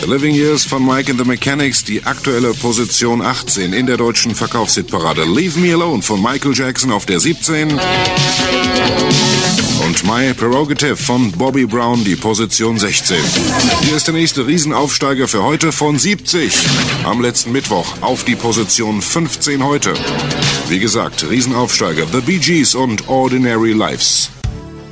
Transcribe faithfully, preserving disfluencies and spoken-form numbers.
The Living Years von Mike and the Mechanics, die aktuelle Position achtzehn in der deutschen Verkaufshitparade. Leave Me Alone von Michael Jackson auf der siebzehn. Und My Prerogative von Bobby Brown, die Position sechzehn. Hier ist der nächste Riesenaufsteiger für heute von siebzig. Am letzten Mittwoch auf die Position fünfzehn heute. Wie gesagt, Riesenaufsteiger, The Bee Gees und Ordinary Lives.